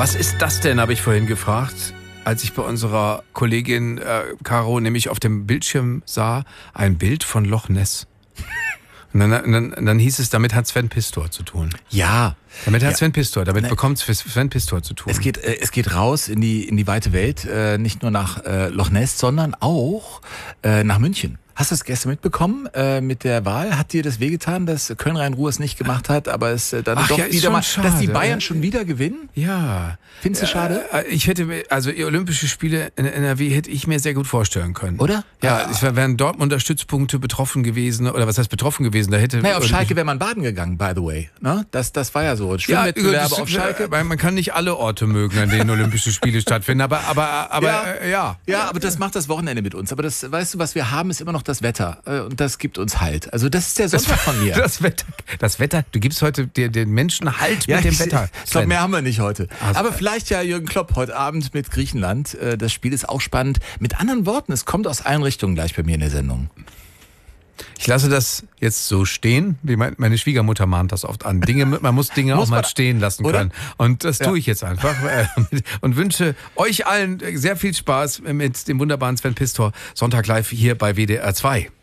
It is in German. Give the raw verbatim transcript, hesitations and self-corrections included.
Was ist das denn, habe ich vorhin gefragt, als ich bei unserer Kollegin äh, Caro nämlich auf dem Bildschirm sah, ein Bild von Loch Ness. Und dann, dann, dann hieß es, damit hat Sven Pistor zu tun. Ja. Damit hat ja. Sven Pistor, damit bekommt Sven Pistor zu tun. Es geht, äh, es geht raus in die, in die weite Welt, äh, nicht nur nach äh, Loch Ness, sondern auch äh, nach München. Hast du das gestern mitbekommen äh, mit der Wahl? Hat dir das wehgetan, dass Köln-Rhein-Ruhr es nicht gemacht hat, aber es äh, dann Ach doch ja, ist wieder schon mal, schade, dass die Bayern ne? schon wieder gewinnen? Ja. Findest du schade? Äh, ich hätte mir, also die Olympische Spiele in N R W hätte ich mir sehr gut vorstellen können. Oder? Ja, es wären Dortmunder Stützpunkte betroffen gewesen, oder was heißt betroffen gewesen? Da hätte Naja, auf Schalke wäre man baden gegangen, by the way. Ne? Das, das war ja so. Schwimmwettbewerbe ja, auf Schalke. Weil man kann nicht alle Orte mögen, an denen Olympische Spiele stattfinden, aber, aber, aber ja. Äh, ja. Ja, aber das macht das Wochenende mit uns. Aber das, weißt du, was wir haben, ist immer noch das Wetter. Äh, Und das gibt uns Halt. Also das ist der Sonntag von mir. Das Wetter, das Wetter, du gibst heute den, den Menschen Halt Ja, mit dem ich, Wetter. Ich glaube, mehr haben wir nicht heute. Also, Aber vielleicht ja Jürgen Klopp heute Abend mit Griechenland. Äh, Das Spiel ist auch spannend. Mit anderen Worten, es kommt aus allen Richtungen gleich bei mir in der Sendung. Ich lasse das jetzt so stehen, wie mein, meine Schwiegermutter mahnt das oft an. Dinge, man muss Dinge Muss auch mal man, stehen lassen oder? können. Und das Ja. tue ich jetzt einfach. äh, Und wünsche euch allen sehr viel Spaß mit dem wunderbaren Sven Pistor. Sonntag live hier bei W D R zwei.